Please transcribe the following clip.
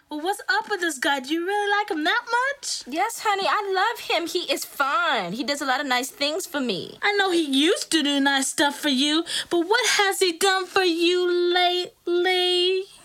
Well, what's up with this guy? Do you really like him that much? Yes, honey, I love him. He is fine. He does a lot of nice things for me. I know he used to do nice stuff for you, but what has he done for you lately?